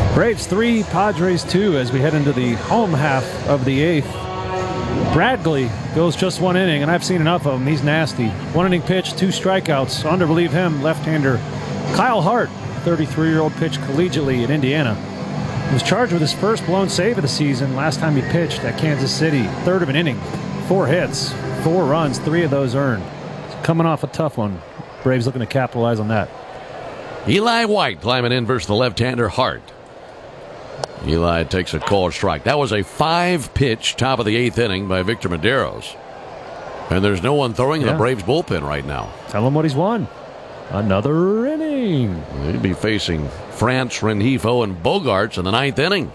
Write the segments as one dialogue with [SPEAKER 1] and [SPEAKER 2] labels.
[SPEAKER 1] Braves 3, Padres 2 as we head into the home half of the 8th. Bradley goes just 1 inning, and I've seen enough of him. He's nasty. 1 inning pitch, 2 strikeouts. On to relieve him, left-hander Kyle Hart, 33-year-old, pitched collegiately in Indiana. He was charged with his first blown save of the season last time he pitched at Kansas City. Third of an inning, 4 hits, 4 runs, 3 of those earned. Coming off a tough one. Braves looking to capitalize on that.
[SPEAKER 2] Eli White climbing in versus the left-hander Hart. Eli takes a called strike. That was a 5-pitch top of the 8th inning by Victor Mederos. And there's no one throwing in the Braves bullpen right now.
[SPEAKER 1] Tell him what he's won. Another inning.
[SPEAKER 2] He'd be facing France, Rengifo, and Bogarts in the 9th inning.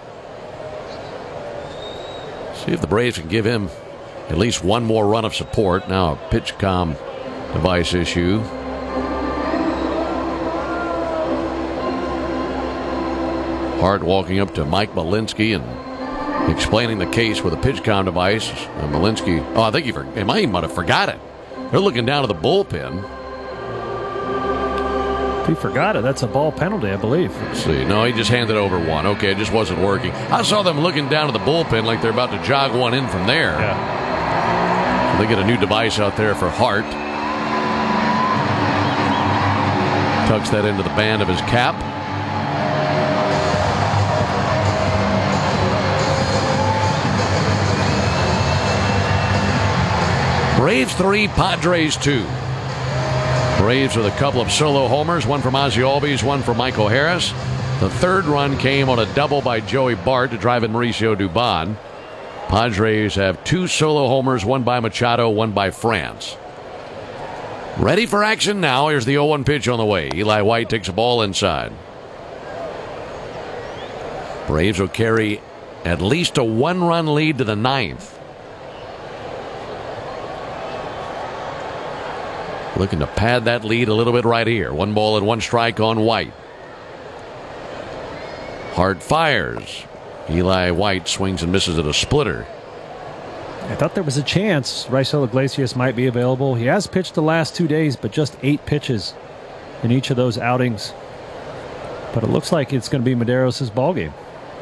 [SPEAKER 2] See if the Braves can give him at least one more run of support. Now a PitchCom device issue. Hart walking up to Mike Malinsky and explaining the case with a PitchCom device. Malinsky, I think he might have forgot it. They're looking down to the bullpen.
[SPEAKER 1] If he forgot it, that's a ball penalty, I believe.
[SPEAKER 2] Let's see. No, he just handed over one. Okay, it just wasn't working. I saw them looking down to the bullpen like they're about to jog one in from there.
[SPEAKER 1] Yeah.
[SPEAKER 2] So they get a new device out there for Hart. Tucks that into the band of his cap. Braves 3, Padres 2. Braves with a couple of solo homers, one from Ozzie Albies, one from Michael Harris. The third run came on a double by Joey Bart to drive in Mauricio Dubon. Padres have 2 solo homers, one by Machado, one by France. Ready for action now. Here's the 0-1 pitch on the way. Eli White takes a ball inside. Braves will carry at least a 1-run lead to the 9th. Looking to pad that lead a little bit right here. 1 ball and 1 strike on White. Hart fires. Eli White swings and misses at a splitter.
[SPEAKER 1] I thought there was a chance Raisel Iglesias might be available. He has pitched the last 2 days, but just 8 pitches in each of those outings. But it looks like it's going to be Mederos' ballgame.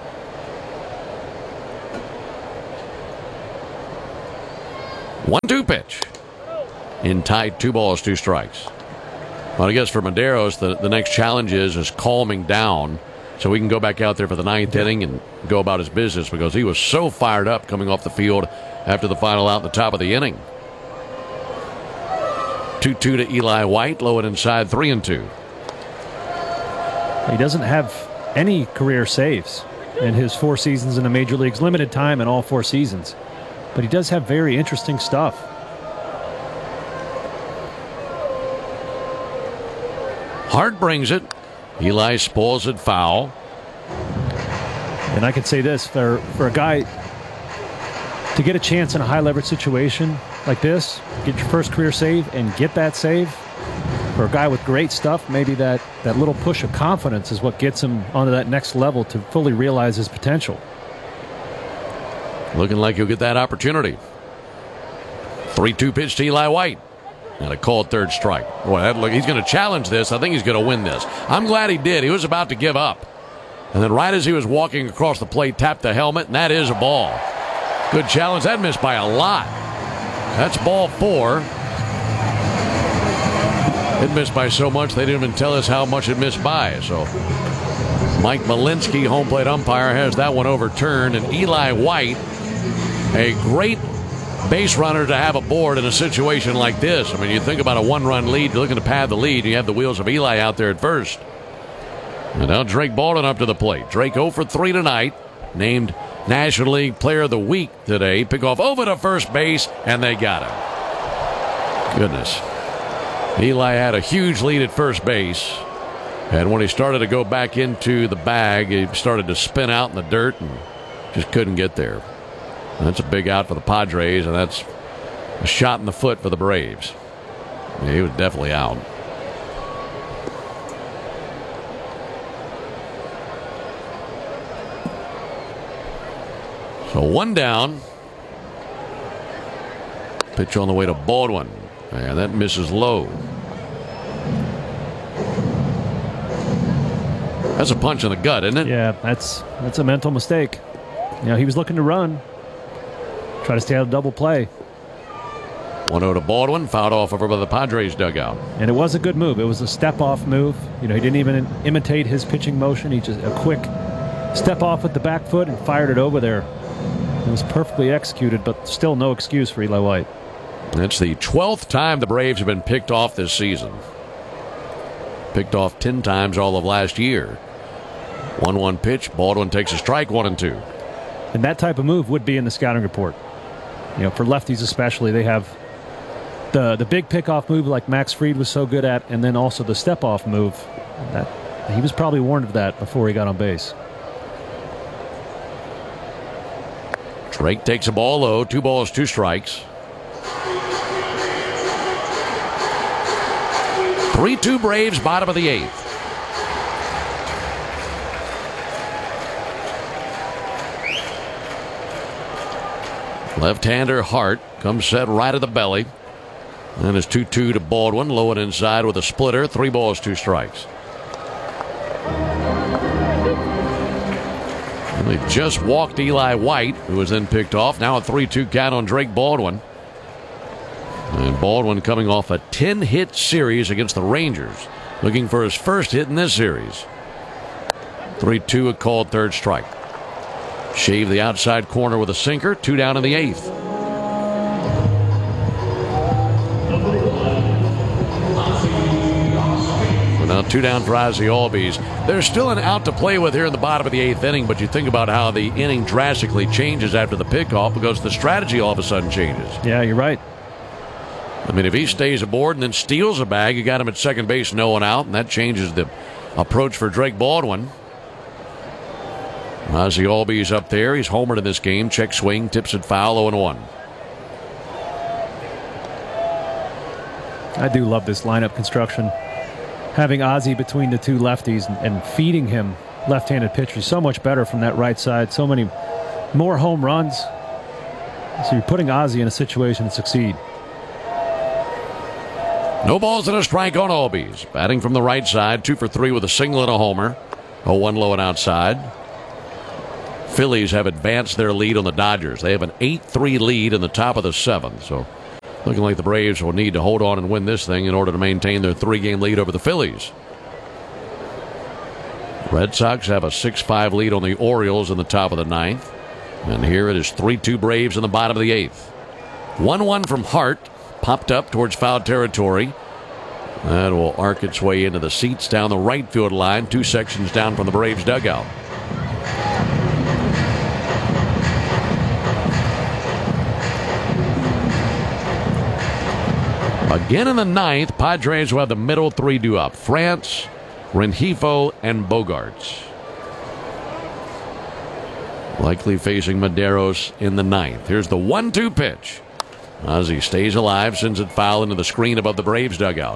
[SPEAKER 2] One-two pitch. In tight, 2 balls, 2 strikes. Well, I guess for Mederos, the next challenge is calming down so he can go back out there for the 9th inning and go about his business, because he was so fired up coming off the field after the final out in the top of the inning. 2-2 to Eli White, low and inside, 3-2.
[SPEAKER 1] He doesn't have any career saves in his 4 seasons in the major leagues, limited time in all 4 seasons. But he does have very interesting stuff.
[SPEAKER 2] Hart brings it. Eli spoils it foul.
[SPEAKER 1] And I can say this, for a guy to get a chance in a high leverage situation like this, get your first career save and get that save, for a guy with great stuff, maybe that little push of confidence is what gets him onto that next level to fully realize his potential.
[SPEAKER 2] Looking like he'll get that opportunity. 3-2 pitch to Eli White. And a called third strike. Boy, he's going to challenge this. I think he's going to win this. I'm glad he did. He was about to give up. And then right as he was walking across the plate, tapped the helmet, and that is a ball. Good challenge. That missed by a lot. That's ball 4. It missed by so much they didn't even tell us how much it missed by. So Mike Malinsky, home plate umpire, has that one overturned. And Eli White, a great base runner to have aboard in a situation like this. I mean, you think about a 1-run lead, you're looking to pad the lead, you have the wheels of Eli out there at first. And now Drake Baldwin up to the plate. Drake 0 for 3 tonight, named National League Player of the Week today. Pick off over to first base, and they got him. Goodness. Eli had a huge lead at first base, and when he started to go back into the bag, he started to spin out in the dirt and just couldn't get there. That's a big out for the Padres, and that's a shot in the foot for the Braves. Yeah, he was definitely out. So 1 down. Pitch on the way to Baldwin. And that misses low. That's a punch in the gut, isn't it?
[SPEAKER 1] Yeah, that's a mental mistake. He was looking to run. Try to stay out of double play.
[SPEAKER 2] 1-0 to Baldwin, fouled off over by the Padres dugout.
[SPEAKER 1] And it was a good move. It was a step-off move. He didn't even imitate his pitching motion. He just a quick step off with the back foot and fired it over there. It was perfectly executed, but still no excuse for Eli White.
[SPEAKER 2] It's the 12th time the Braves have been picked off this season. Picked off 10 times all of last year. 1-1 pitch. Baldwin takes a strike, 1-2.
[SPEAKER 1] And that type of move would be in the scouting report. For lefties especially, they have the big pickoff move like Max Fried was so good at, and then also the step-off move. That he was probably warned of that before he got on base.
[SPEAKER 2] Drake takes a ball low. 2 balls, 2 strikes. 3-2 Braves, bottom of the 8th. Left-hander Hart comes set right of the belly. And it's 2-2 to Baldwin. Low and inside with a splitter. 3 balls, 2 strikes. And they just walked Eli White, who was then picked off. Now a 3-2 count on Drake Baldwin. And Baldwin coming off a 10-hit series against the Rangers, looking for his first hit in this series. 3-2, a called third strike. Shave the outside corner with a sinker. 2 down in the 8th. So now 2 down for Ozzie Albies. There's still an out to play with here in the bottom of the 8th inning, but you think about how the inning drastically changes after the pickoff because the strategy all of a sudden changes.
[SPEAKER 1] Yeah, you're right.
[SPEAKER 2] I mean, if he stays aboard and then steals a bag, you got him at second base, no one out, and that changes the approach for Drake Baldwin. Ozzie Albies up there. He's homered in this game. Check swing, tips it foul, 0-1.
[SPEAKER 1] I do love this lineup construction. Having Ozzie between the 2 lefties and feeding him left-handed pitchers so much better from that right side. So many more home runs. So you're putting Ozzie in a situation to succeed.
[SPEAKER 2] No balls and a strike on Albies. Batting from the right side, 2 for 3 with a single and a homer. 0-1 low and outside. Phillies have advanced their lead on the Dodgers. They have an 8-3 lead in the top of the 7th. So looking like the Braves will need to hold on and win this thing in order to maintain their 3-game lead over the Phillies. Red Sox have a 6-5 lead on the Orioles in the top of the 9th. And here it is 3-2 Braves in the bottom of the 8th. 1-1 from Hart. Popped up towards foul territory. That will arc its way into the seats down the right field line, 2 sections down from the Braves dugout. Again in the 9th, Padres will have the middle 3 due up. France, Rengifo, and Bogarts. Likely facing Maderos in the 9th. Here's the 1-2 pitch. Ozzie stays alive, sends it foul into the screen above the Braves dugout.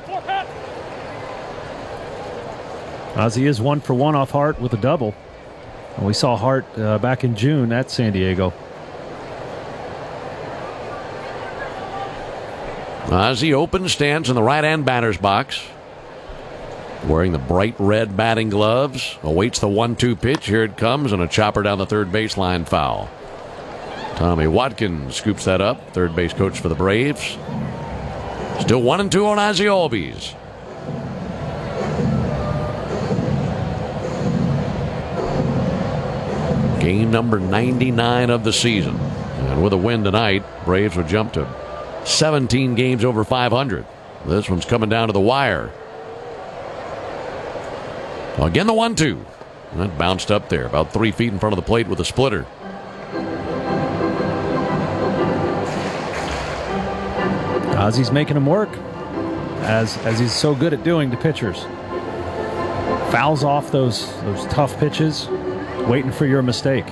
[SPEAKER 1] Ozzie is 1 for 1 off Hart with a double. And we saw Hart back in June at San Diego.
[SPEAKER 2] Ozzie open stance in the right-hand batter's box. Wearing the bright red batting gloves. Awaits the 1-2 pitch. Here it comes, and a chopper down the third baseline foul. Tommy Watkins scoops that up. Third base coach for the Braves. Still 1-2 on Ozzie Albies. Game number 99 of the season. And with a win tonight, Braves would jump to 17 games over 500. This one's coming down to the wire. Again, the 1-2. And that bounced up there about 3 feet in front of the plate with a splitter.
[SPEAKER 1] Ozzie's making him work, as he's so good at doing to pitchers. Fouls off those tough pitches, waiting for your mistake.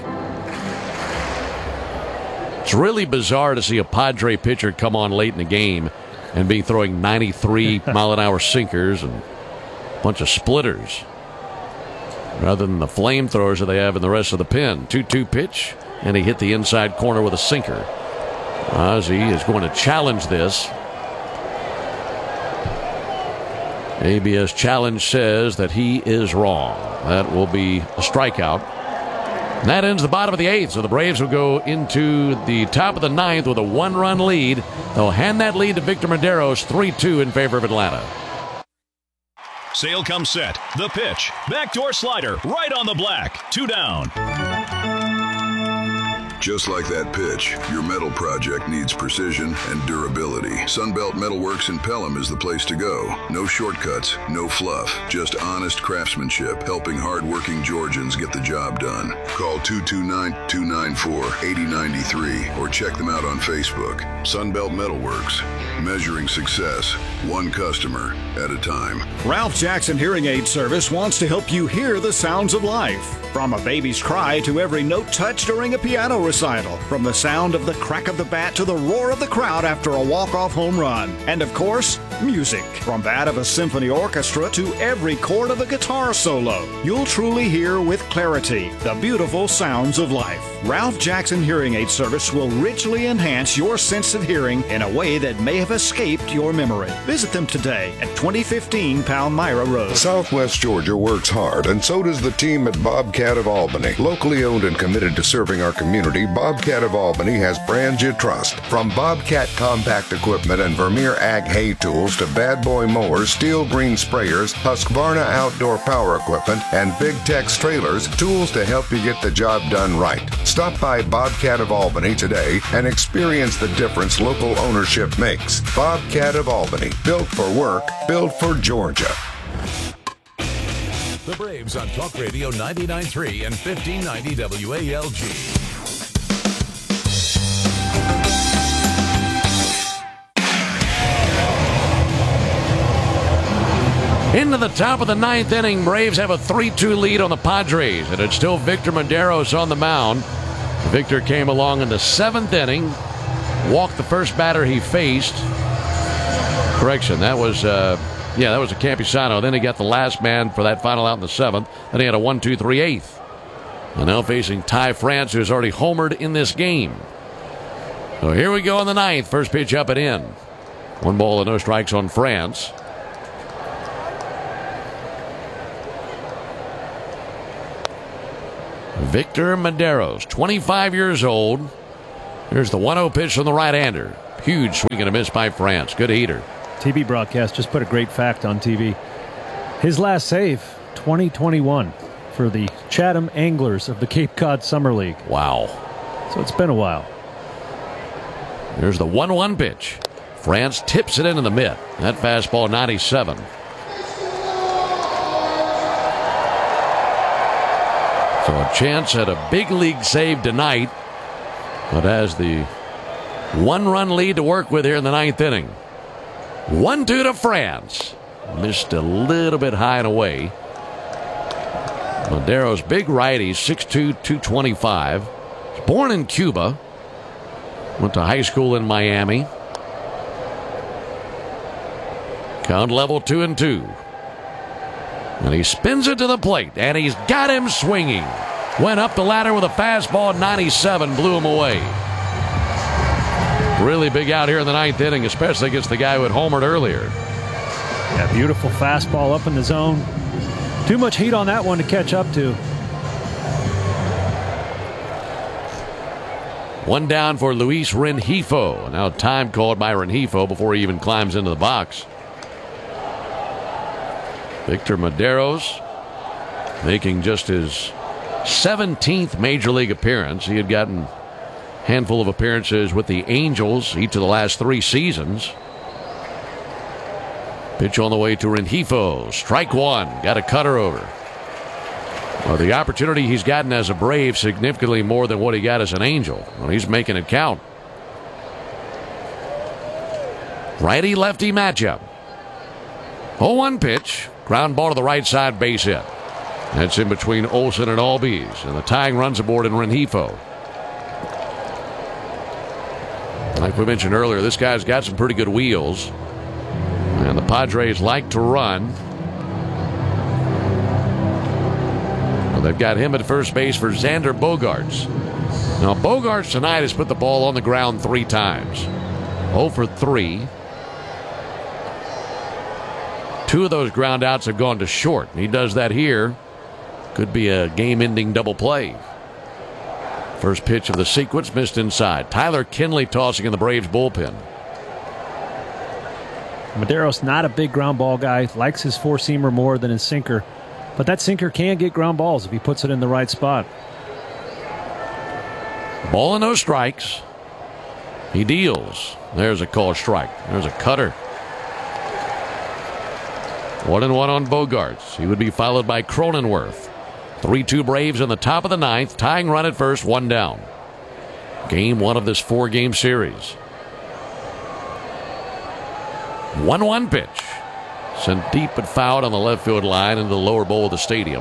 [SPEAKER 2] It's really bizarre to see a Padre pitcher come on late in the game and be throwing 93-mile-an-hour sinkers and a bunch of splitters rather than the flamethrowers that they have in the rest of the pen. 2-2 pitch, and he hit the inside corner with a sinker. Ozzie is going to challenge this. ABS Challenge says that he is wrong. That will be a strikeout. And that ends the bottom of the 8th, so the Braves will go into the top of the 9th with a 1-run lead. They'll hand that lead to Victor Mederos, 3-2 in favor of Atlanta.
[SPEAKER 3] Sale comes set. The pitch. Backdoor slider. Right on the black. 2 down.
[SPEAKER 4] Just like that pitch, your metal project needs precision and durability. Sunbelt Metalworks in Pelham is the place to go. No shortcuts, no fluff, just honest craftsmanship, helping hardworking Georgians get the job done. Call 229-294-8093 or check them out on Facebook. Sunbelt Metalworks, measuring success, one customer at a time.
[SPEAKER 5] Ralph Jackson Hearing Aid Service wants to help you hear the sounds of life. From a baby's cry to every note touched during a piano recital. From the sound of the crack of the bat to the roar of the crowd after a walk-off home run. And of course, music. From that of a symphony orchestra to every chord of a guitar solo. You'll truly hear with clarity the beautiful sounds of life. Ralph Jackson Hearing Aid Service will richly enhance your sense of hearing in a way that may have escaped your memory. Visit them today at 2015 Palmyra Road.
[SPEAKER 6] Southwest Georgia works hard, and so does the team at Bobcat of Albany. Locally owned and committed to serving our community, Bobcat of Albany has brands you trust. From Bobcat compact equipment and Vermeer Ag hay tools to Bad Boy mowers, Steel Green sprayers, Husqvarna outdoor power equipment, and Big Tex trailers, tools to help you get the job done right. Stop by Bobcat of Albany today and experience the difference local ownership makes. Bobcat of Albany, built for work, built for Georgia.
[SPEAKER 7] The Braves on Talk Radio 99.3 and 1590 WALG.
[SPEAKER 2] Into the top of the 9th inning, Braves have a 3-2 lead on the Padres, and it's still Victor Mederos on the mound. Victor came along in the 7th inning, walked the first batter he faced. Correction, that was a Campisano. Then he got the last man for that final out in the 7th. Then he had a 1-2-3 8th. And now facing Ty France, who's already homered in this game. So here we go in the 9th. First pitch up and in. 1 ball and no strikes on France. Victor Mederos, 25 years old. Here's the 1-0 pitch from the right-hander. Huge swing and a miss by France. Good heater.
[SPEAKER 1] TV broadcast just put a great fact on TV. His last save, 2021, for the Chatham Anglers of the Cape Cod Summer League.
[SPEAKER 2] Wow.
[SPEAKER 1] So it's been a while.
[SPEAKER 2] There's the 1-1 pitch. France tips it into the mitt. That fastball, 97. So a chance at a big league save tonight, but has the 1-run lead to work with here in the 9th inning. 1-2 to France. Missed a little bit high and away. Mederos, big righty, 6'2", 225. Was born in Cuba. Went to high school in Miami. Count level 2-2. And he spins it to the plate, and he's got him swinging. Went up the ladder with a fastball, 97, blew him away. Really big out here in the 9th inning, especially against the guy who had homered earlier.
[SPEAKER 1] Yeah, beautiful fastball up in the zone. Too much heat on that one to catch up to.
[SPEAKER 2] 1 down for Luis Rengifo. Now time called by Rengifo before he even climbs into the box. Victor Mederos making just his 17th Major League appearance. He had gotten a handful of appearances with the Angels each of the last 3 seasons. Pitch on the way to Rengifo. Strike 1. Got a cutter over. Well, the opportunity he's gotten as a Brave significantly more than what he got as an Angel. Well, he's making it count. Righty-lefty matchup. 0-1 pitch. Ground ball to the right side, base hit. That's in between Olson and Albies. And the tying runs aboard in Rengifo. Like we mentioned earlier, this guy's got some pretty good wheels. And the Padres like to run. Well, they've got him at first base for Xander Bogaerts. Now, Bogaerts tonight has put the ball on the ground 3 times. 0 for 3. 2 2 of those ground outs have gone to short. He does that here. Could be a game-ending double play. First pitch of the sequence missed inside. Tyler Kinley tossing in the Braves bullpen.
[SPEAKER 1] Madero's not a big ground ball guy. Likes his four-seamer more than his sinker. But that sinker can get ground balls if he puts it in the right spot.
[SPEAKER 2] Ball and no strikes. He deals. There's a called strike. There's a cutter. 1-1 on Bogaerts. He would be followed by Cronenworth. 3-2 Braves in the top of the 9th. Tying run at first, 1 down. Game 1 of this 4-game series. 1-1 pitch. Sent deep but fouled on the left field line into the lower bowl of the stadium.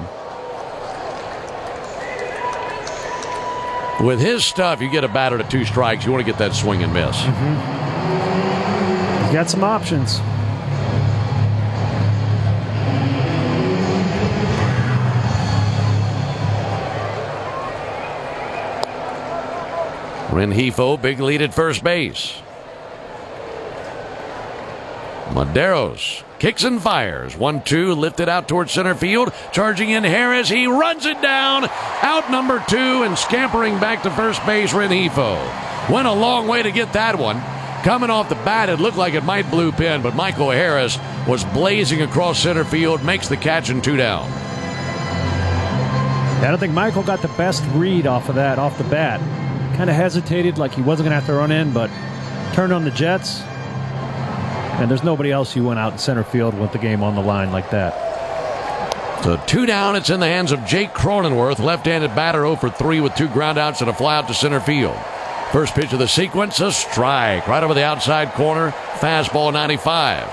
[SPEAKER 2] With his stuff, you get a batter to 2 strikes. You want to get that swing and miss.
[SPEAKER 1] He's got some options.
[SPEAKER 2] Rengifo, big lead at first base. Maderos kicks and fires. 1-2, lifted out towards center field. Charging in Harris. He runs it down. Out number 2 and scampering back to first base, Rengifo. Went a long way to get that one. Coming off the bat, it looked like it might bloop in, but Michael Harris was blazing across center field. Makes the catch and 2 down.
[SPEAKER 1] I don't think Michael got the best read off of that off the bat. Kind of hesitated like he wasn't going to have to run in, but turned on the jets. And there's nobody else who went out in center field with the game on the line like that.
[SPEAKER 2] So 2 down. It's in the hands of Jake Cronenworth. Left-handed batter 0 for 3 with 2 ground outs and a fly out to center field. First pitch of the sequence, a strike. Right over the outside corner. Fastball 95.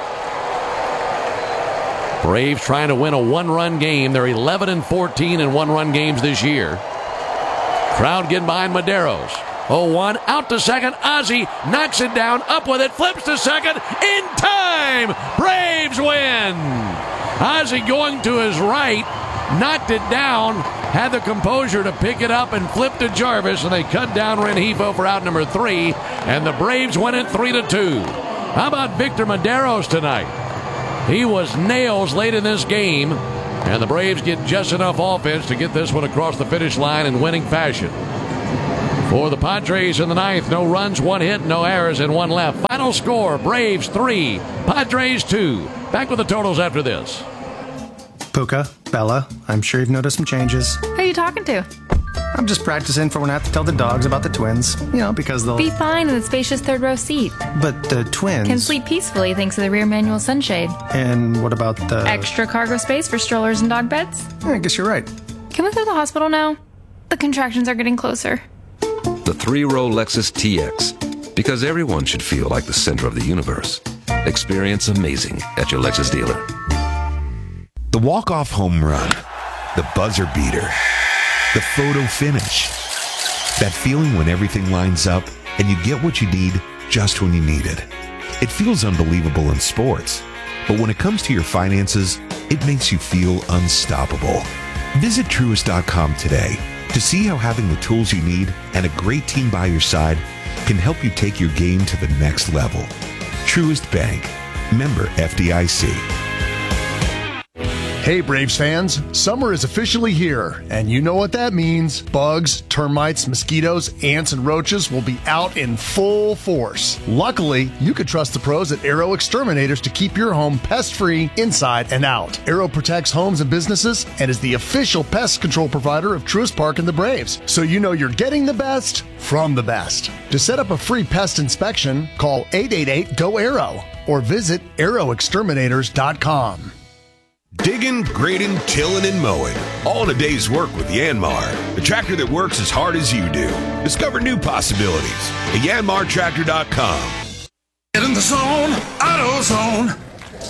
[SPEAKER 2] Braves trying to win a 1-run game. They're 11-14 in 1-run games this year. Crowd getting behind Maderos. 0-1, out to second. Ozzie knocks it down, up with it, flips to second. In time! Braves win! Ozzie going to his right, knocked it down, had the composure to pick it up and flip to Jarvis, and they cut down Rengifo for out number 3, and the Braves win it 3-2. How about Victor Maderos tonight? He was nails late in this game, and the Braves get just enough offense to get this one across the finish line in winning fashion. For the Padres in the 9th, no runs, 1 hit, no errors, and 1 left. Final score, Braves 3, Padres 2. Back with the totals after this.
[SPEAKER 8] Puka, Bella, I'm sure you've noticed some changes.
[SPEAKER 9] Who are you talking to?
[SPEAKER 8] I'm just practicing for when I have to tell the dogs about the twins. You know, because they'll...
[SPEAKER 9] Be fine in the spacious third row seat.
[SPEAKER 8] But the twins...
[SPEAKER 9] Can sleep peacefully thanks to the rear manual sunshade.
[SPEAKER 8] And what about the...
[SPEAKER 9] Extra cargo space for strollers and dog beds?
[SPEAKER 8] I guess you're right.
[SPEAKER 9] Can we go to the hospital now? The contractions are getting closer.
[SPEAKER 10] The 3-row Lexus TX. Because everyone should feel like the center of the universe. Experience amazing at your Lexus dealer.
[SPEAKER 11] The walk-off home run. The buzzer beater. The photo finish. That feeling when everything lines up and you get what you need just when you need it. It feels unbelievable in sports. But when it comes to your finances, it makes you feel unstoppable. Visit Truist.com today to see how having the tools you need and a great team by your side can help you take your game to the next level. Truist Bank. Member FDIC.
[SPEAKER 12] Hey Braves fans, summer is officially here, and you know what that means. Bugs, termites, mosquitoes, ants, and roaches will be out in full force. Luckily, you can trust the pros at Aero Exterminators to keep your home pest-free inside and out. Aero protects homes and businesses and is the official pest control provider of Truist Park and the Braves, so you know you're getting the best from the best. To set up a free pest inspection, call 888-GO-AERO or visit aeroexterminators.com.
[SPEAKER 13] Digging, grading, tilling, and mowing. All in a day's work with Yanmar, the tractor that works as hard as you do. Discover new possibilities at yanmartractor.com.
[SPEAKER 14] Get in the zone, AutoZone.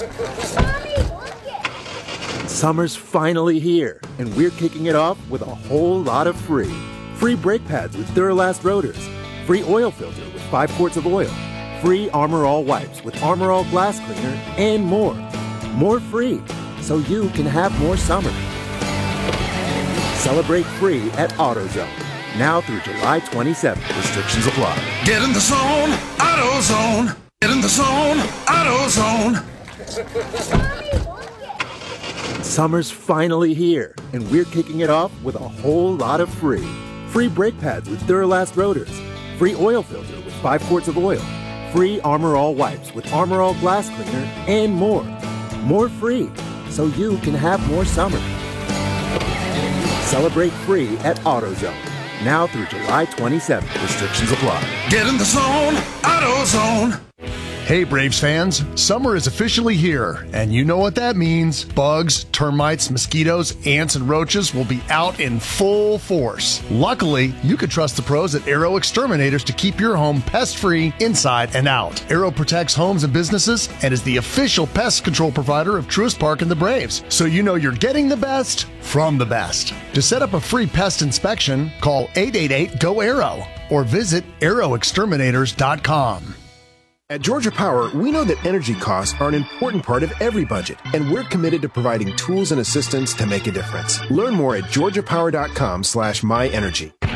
[SPEAKER 15] Summer's finally here, and we're kicking it off with a whole lot of free. Free brake pads with Duralast rotors. Free oil filter with 5 quarts of oil. Free Armor All wipes with Armor All glass cleaner, and more. More free, so you can have more summer. Celebrate free at AutoZone. Now through July 27th. Restrictions apply.
[SPEAKER 14] Get in the zone, AutoZone. Get in the zone, AutoZone.
[SPEAKER 15] Summer's finally here, and we're kicking it off with a whole lot of free. Free brake pads with Duralast rotors. Free oil filter with 5 quarts of oil. Free Armor All wipes with Armor All glass cleaner, and more. More free, so you can have more summer. Celebrate free at AutoZone. Now through July 27th. Restrictions apply.
[SPEAKER 14] Get in the zone, AutoZone.
[SPEAKER 12] Hey Braves fans, summer is officially here, and you know what that means. Bugs, termites, mosquitoes, ants, and roaches will be out in full force. Luckily, you can trust the pros at Aero Exterminators to keep your home pest-free inside and out. Aero protects homes and businesses and is the official pest control provider of Truist Park and the Braves, so you know you're getting the best from the best. To set up a free pest inspection, call 888-GO-AERO or visit aeroexterminators.com.
[SPEAKER 16] At Georgia Power, we know that energy costs are an important part of every budget, and we're committed to providing tools and assistance to make a difference. Learn more at georgiapower.com/myenergy.